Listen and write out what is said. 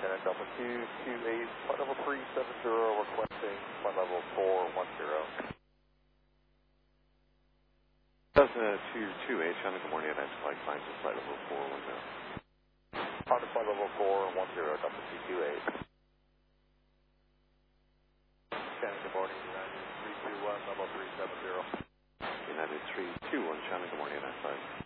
Shannon Delta 228, flight level 370, requesting flight level 410. Delta 228, Shannon, good morning, next flight climbs to flight level 410. On to flight level 410, Delta 228. Shannon, good morning, United 321, level 370. United 321, Shannon, good morning, next flight.